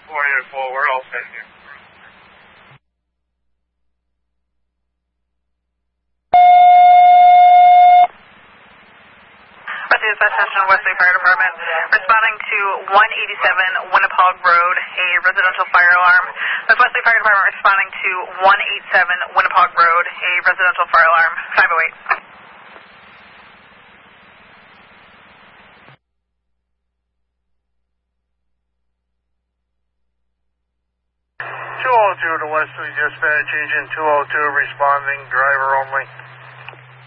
484, we're all set here. Attention Wesley Fire Department, responding to 187 Winnapaug Road, a residential fire alarm. That's Wesley Fire Department responding to 187 Winnapaug Road, a residential fire alarm, 508. 202 to Wesley Dispatch, Agent 202 responding, driver only.